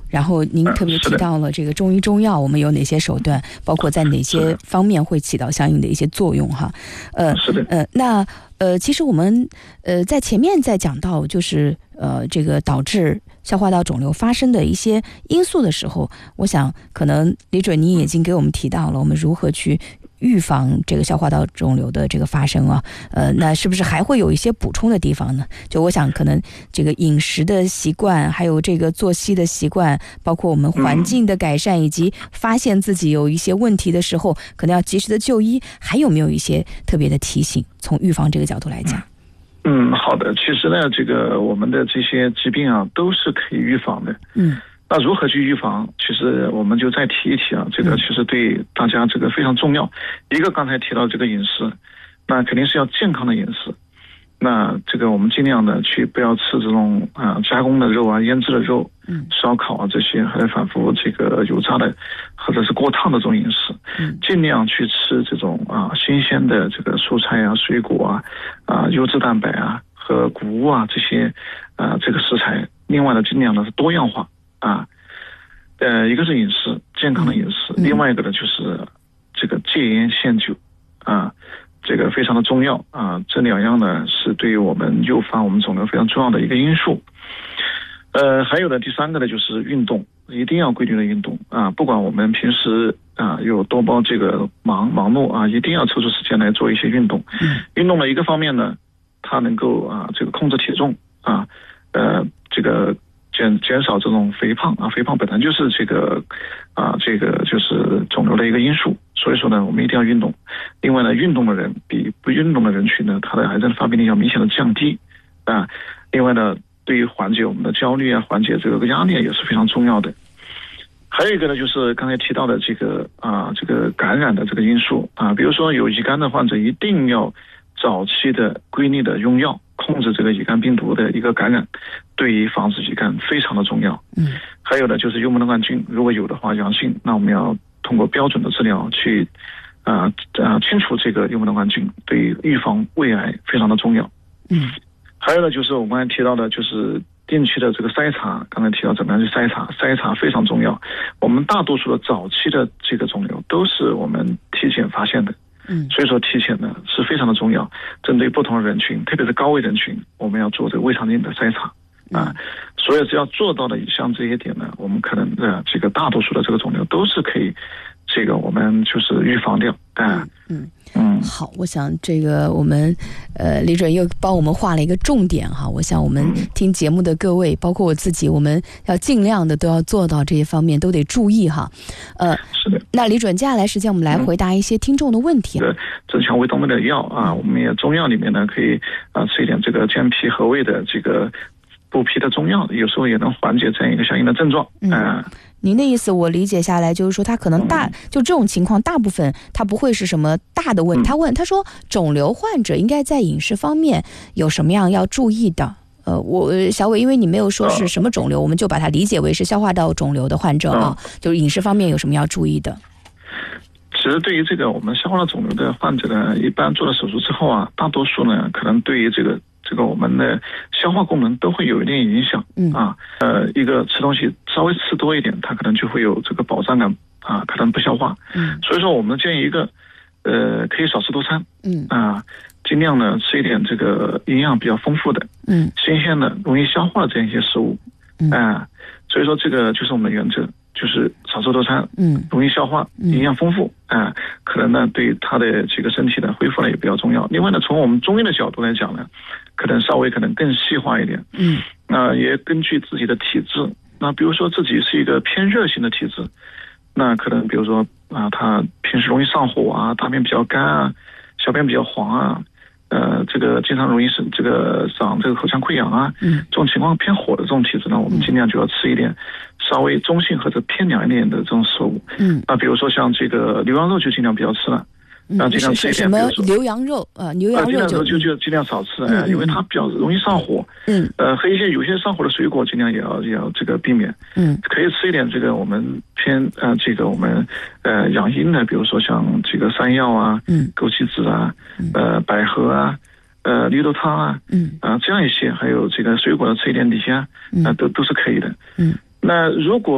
然后您特别提到了这个中医中药，我们有哪些手段，包括在哪些方面会起到相应的一些作用哈。 是的。 那其实我们在前面在讲到就是这个导致消化道肿瘤发生的一些因素的时候，我想可能李准您已经给我们提到了我们如何去预防这个消化道肿瘤的这个发生啊。那是不是还会有一些补充的地方呢？就我想可能这个饮食的习惯，还有这个作息的习惯，包括我们环境的改善，以及发现自己有一些问题的时候可能要及时的就医，还有没有一些特别的提醒，从预防这个角度来讲？ 好的。其实呢，这个我们的这些疾病啊都是可以预防的。那如何去预防？其实我们就再提一提啊，这个其实对大家这个非常重要。一个刚才提到这个饮食，那肯定是要健康的饮食。那这个我们尽量的去不要吃这种加工的肉啊、腌制的肉、烧烤啊这些，还有反复这个油炸的或者是过烫的这种饮食。尽量去吃这种新鲜的这个蔬菜啊、水果啊、优质蛋白啊和谷物啊这些这个食材。另外呢，尽量的是多样化。一个是饮食，健康的饮食，另外一个呢就是这个戒烟限酒这个非常的重要这两样呢是对于我们诱发我们肿瘤非常重要的一个因素。还有呢，第三个呢就是运动，一定要规律的运动不管我们平时有多么这个忙碌一定要抽出时间来做一些运动。运动的一个方面呢，它能够这个控制体重这个减少这种肥胖肥胖本来就是这个就是肿瘤的一个因素，所以说呢我们一定要运动。另外呢，运动的人比不运动的人群呢，他的癌症发病率要明显的降低另外呢，对于缓解我们的焦虑缓解这个压力也是非常重要的。还有一个呢，就是刚才提到的这个感染的这个因素比如说有乙肝的患者一定要早期的规律的用药，控制这个乙肝病毒的一个感染，对于防止乙肝非常的重要。还有呢，就是幽门螺杆菌，如果有的话阳性，那我们要通过标准的治疗去清除这个幽门螺杆菌，对于预防胃癌非常的重要。还有呢，就是我们刚才提到的，就是定期的这个筛查，刚才提到怎么样去筛查非常重要。我们大多数的早期的这个肿瘤都是我们提前发现的。所以说提前呢是非常的重要，针对不同的人群，特别是高危人群，我们要做这个胃肠镜的筛查所以只要做到的以上这些点呢，我们可能这个大多数的这个肿瘤都是可以这个我们就是预防掉好，我想这个我们李准又帮我们画了一个重点哈。我想我们听节目的各位，包括我自己，我们要尽量的都要做到这些方面，都得注意哈。 是的。 那李准，接下来时间我们来回答一些听众的问题。 增强胃动脉的药我们也中药里面呢可以吃一点这个健脾和胃的这个补脾的中药，有时候也能缓解这样一个相应的症状您的意思我理解下来就是说，他可能就这种情况大部分他不会是什么大的问题。他说肿瘤患者应该在饮食方面有什么样要注意的。小伟，因为你没有说是什么肿瘤，我们就把它理解为是消化道肿瘤的患者就是饮食方面有什么要注意的。 其实对于这个我们消化道肿瘤的患者呢，一般做了手术之后大多数呢可能对于这个我们的消化功能都会有一点影响一个吃东西稍微吃多一点，它可能就会有这个饱胀感可能不消化所以说我们建议一个可以少吃多餐尽量呢吃一点这个营养比较丰富的新鲜的容易消化的这样一些食物所以说这个就是我们的原则，就是少吃多餐容易消化营养丰富可能呢对他的这个身体的恢复呢也比较重要。另外呢，从我们中医的角度来讲呢，可能稍微更细化一点也根据自己的体质，那比如说自己是一个偏热型的体质，那可能比如说他平时容易上火大便比较干小便比较黄这个经常容易是这个长这个口腔溃疡这种情况偏火的这种体质呢，我们尽量就要吃一点稍微中性或者偏凉一点的这种食物那比如说像这个牛羊肉就尽量不要吃了尽量吃一点什么牛羊肉牛羊肉就尽量少吃因为它比较容易上火和有些上火的水果尽量也要这个避免可以吃一点这个我们偏这个我们养阴的，比如说像这个山药枸杞子百合绿豆汤这样一些，还有这个水果的吃一点梨都是可以的那如果